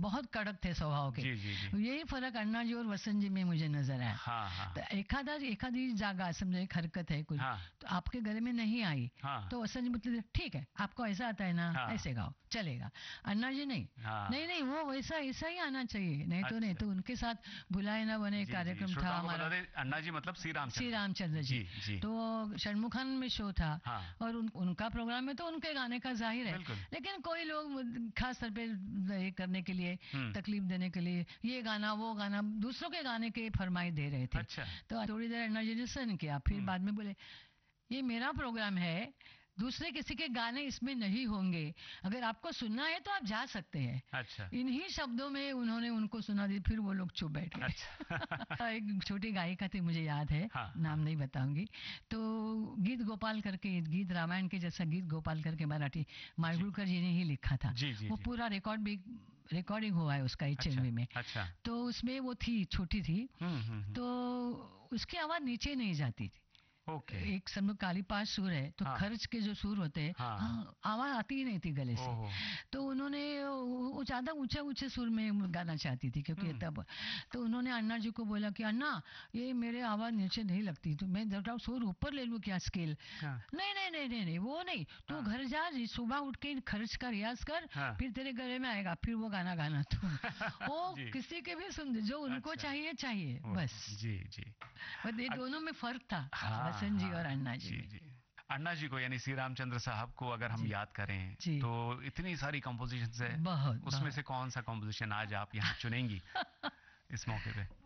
बहुत कड़क थे स्वभाव के। जी जी जी। यही फर्क अन्ना जी और वसंत जी में मुझे नजर आया। हाँ हाँ। तो एखादी जागा समझो एक हरकत है कुछ, हाँ तो आपके गले में नहीं आई, हाँ तो वसंत जी मतलब ठीक है आपको ऐसा आता है ना, हाँ। ऐसे गाओ चलेगा। अन्ना जी नहीं, हाँ। नहीं वो वैसा ऐसा ही आना चाहिए, नहीं तो अच्छा। नहीं तो उनके साथ बुलाए ना बने कार्यक्रम था हमारा। अन्ना जी मतलब श्री रामचंद्र जी। जी। तो षणमुखान में शो था। हाँ। और उनका प्रोग्राम में तो उनके गाने का जाहिर है, लेकिन कोई लोग खास तौर पे ये करने के लिए, तकलीफ देने के लिए ये गाना वो गाना दूसरों के गाने के फरमाई दे रहे थे। अच्छा। तो थोड़ी देर अन्ना जी ने सहन किया, फिर बाद में बोले ये मेरा प्रोग्राम है, दूसरे किसी के गाने इसमें नहीं होंगे, अगर आपको सुनना है तो आप जा सकते हैं। अच्छा। इन्हीं शब्दों में उन्होंने उनको सुना दी, फिर वो लोग चुप बैठ गए। अच्छा। एक छोटी गायिका थी मुझे याद है, हाँ, नाम नहीं बताऊंगी, तो गीत गोपाल करके, गीत रामायण के जैसा गीत गोपाल करके मराठी माडगुळकर जी ने ही लिखा था। वो पूरा रिकॉर्डिंग हुआ है उसका HMV में। अच्छा। तो उसमें वो थी, छोटी थी, तो उसकी आवाज नीचे नहीं जाती थी। एक समझो काली पांच सुर है, तो खर्च के जो सुर होते हैं, आवाज आती ही नहीं थी गले से। तो उन्होंने वो ज्यादा ऊंचे ऊंचे सुर में गाना चाहती थी, क्योंकि तब तो उन्होंने अन्ना जी को बोला कि अन्ना ये मेरे आवाज नीचे नहीं लगती, तो मैं जरा सुर ऊपर ले लूं क्या स्केल? नहीं नहीं नहीं नहीं नहीं वो नहीं, तू घर जा, सुबह उठ के खर्च का रियाज कर, फिर तेरे गले में आएगा, फिर वो गाना गाना तू। वो किसी के भी सुन, जो उनको चाहिए बस। जी जी। ये दोनों में फर्क था, वसंत जी और अन्ना जी में। अन्ना जी को यानी श्री रामचंद्र साहब को अगर हम याद करें तो इतनी सारी कंपोजिशन है, उसमें से कौन सा कंपोजिशन आज आप यहाँ चुनेंगी इस मौके पे?